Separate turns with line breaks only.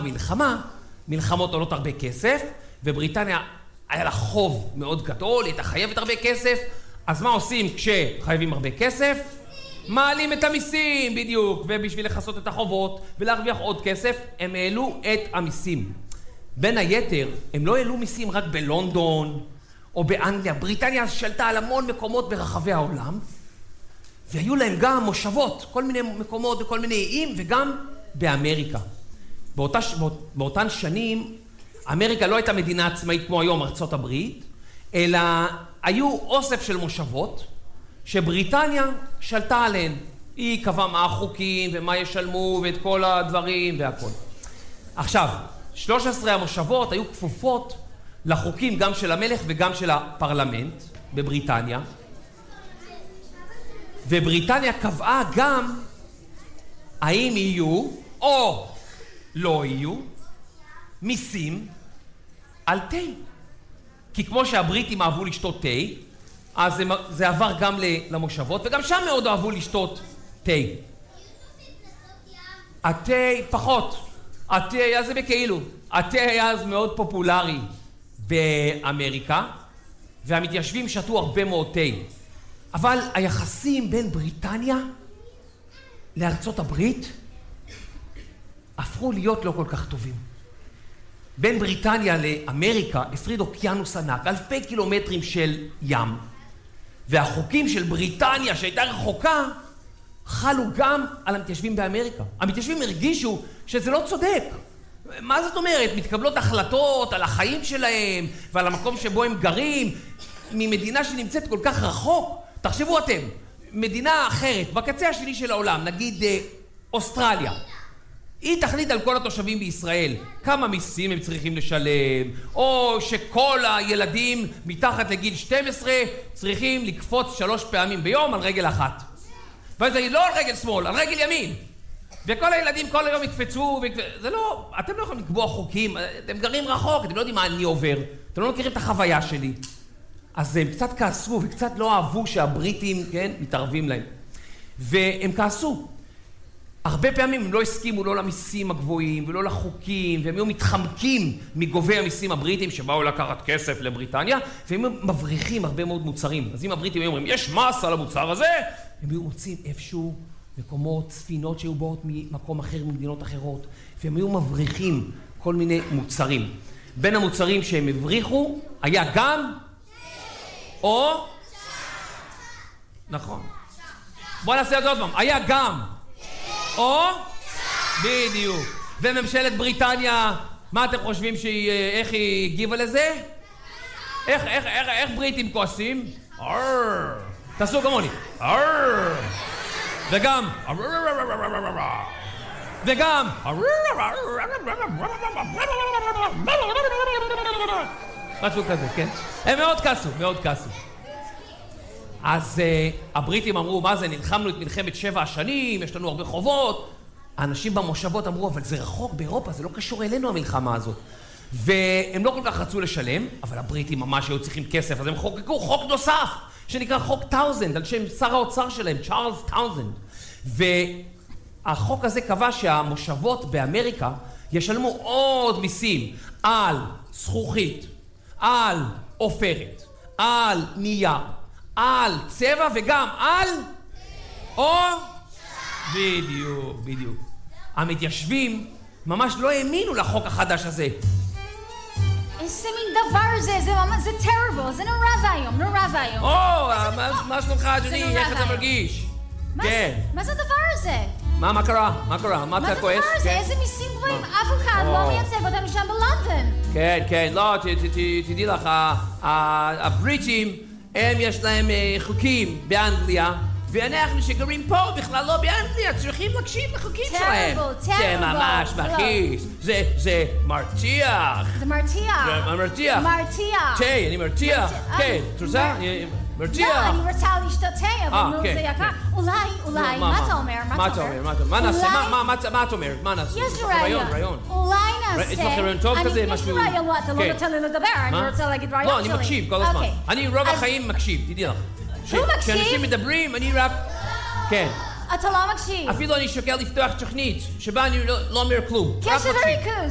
במלחמה, מלחמות עולות הרבה כסף, ובריטניה היה לה חוב מאוד גדול, הייתה חייבת הרבה כסף, אז מה עושים כשחייבים הרבה כסף? מעלים את המיסים, בדיוק, ובשביל לחסות את החובות ולהרוויח עוד כסף, הם העלו את המיסים. בין היתר, הם לא העלו מיסים רק בלונדון או באנגליה. בריטניה שלטה על המון מקומות ברחבי העולם, והיו להם גם מושבות, כל מיני מקומות וכל מיני איים, וגם באמריקה. באותן שנים, אמריקה לא הייתה מדינה עצמאית כמו היום, ארצות הברית, אלא היו אוסף של מושבות, שבריטניה שלטה עליהן. היא קבעה מה החוקים ומה ישלמו ואת כל הדברים והכל. עכשיו, 13 המושבות היו כפופות לחוקים גם של המלך וגם של הפרלמנט בבריטניה. ובריטניה קבעה גם האם יהיו או לא יהיו מיסים על תה. כי כמו שהבריטים אהבו לשתות תה, אז זה עבר גם למושבות, וגם שם מאוד אהבו לשתות תה. התה פחות. התה היה זה בכאילו. התה היה אז מאוד פופולרי באמריקה, והמתיישבים שתו הרבה מאוד תה. אבל היחסים בין בריטניה לארצות הברית הפכו להיות לא כל כך טובים. בין בריטניה לאמריקה הפריד אוקיינוס ענק, אלפי קילומטרים של ים. והחוקים של בריטניה שהייתה רחוקה חלו גם על המתיישבים באמריקה. המתיישבים הרגישו שזה לא צודק. מה זאת אומרת? מתקבלות החלטות על החיים שלהם ועל המקום שבו הם גרים ממדינה שנמצאת כל כך רחוק. תחשבו אתם, מדינה אחרת, בקצה השני של העולם, נגיד אוסטרליה. היא תחליט על כל התושבים בישראל, כמה מיסים הם צריכים לשלם, או שכל הילדים מתחת לגיל 12 צריכים לקפוץ 3 פעמים ביום על רגל אחת. וזה לא על רגל שמאל, על רגל ימין. וכל הילדים כל היום יקפצו, זה לא, אתם לא יכולים לקבוע חוקים, אתם גרים רחוק, אתם לא יודעים מה אני עובר, אתם לא מכירים את החוויה שלי. אז הם קצת כעסו וקצת לא אהבו שהבריטים, כן, מתערבים להם. והם כעסו. הרבה פעמים הם לא הסכימו לא למיסים הגבוהים ולא לחוקים, והם היו מתחמקים מגובי המיסים הבריטים שבאו לקחת כסף לבריטניה, והם מבריחים הרבה מאוד מוצרים. אז אם הבריטים היו אומרים, יש מס על המוצר הזה, הם היו מוצאים איפשהו מקומות, ספינות שהיו באות ממקום אחר, ממדינות אחרות, והם היו מבריחים כל מיני מוצרים. בין המוצרים שהם הבריחו היה גם או נכון. בוא נעשה את זה עוד פעם. היה גם או בדיוק. וממשלת בריטניה, מה אתם חושבים שהיא, איך היא הגיבה לזה? איך בריטים כועסים? תעשו כמוני. וגם משהו כזה, כן? הם מאוד כעסו. אז הבריטים אמרו, מה זה, נלחמנו את מלחמת 7 השנים, יש לנו הרבה חובות. האנשים במושבות אמרו, אבל זה רחוק באירופה, זה לא קשור אלינו המלחמה הזאת. והם לא כל כך רצו לשלם, אבל הבריטים ממש היו צריכים כסף, אז הם חוקקו חוק נוסף, שנקרא חוק טאוזנד, על שם שר האוצר שלהם, צ'ארלס טאוזנד. והחוק הזה קבע שהמושבות באמריקה ישלמו עוד מיסים על זכוכית, על עופרת, על נייר, על צבע וגם על או בדיוק. המתיישבים ממש לא האמינו לחוק החדש הזה.
איזה מין דבר זה terrible, זה נורא ואיום.
מה שלומך אדוני? איך אתה מרגיש? כן.
מה זה הדבר הזה?
מה קרה? מה אתה כועס?
מה זה הדבר הזה? איזה מיסים גבוהים? אף אחד לא מייצג אותנו שם בלונדון.
כן, לא, תדעי לך, הבריטים, הם יש להם חוקים באנגליה, ואנחנו שגרים פה בכלל לא באנגליה, צריכים להקשיב לחוקים שלהם. זה ממש מכעיס, זה מרתיח.
זה מרתיח.
תה, אני מרתיח. כן, את רוצה? מרתיח.
לא, אני רוצה לשתות תה, אבל זה יקר. אולי, מה אתה אומר?
מה נעשה? מה את אומרת? מה נעשה?
יש לי רעיון. אולי נעשה.
יש לך רעיון טוב כזה?
יש לי רעיון, אתה לא נותן לי לדבר, אני רוצה להגיד רעיון שלי.
לא, אני מקשיב כל הזמן. אני רוב החיים מקשיב, תדעי לך.
הוא מקשיב?
כשאנשים מדברים, אני רק... כן.
אתה לא מקשיב.
אפילו אני שוקל לפתוח תוכנית, שבה אני לא אומר כלום.
קשב וריכוז.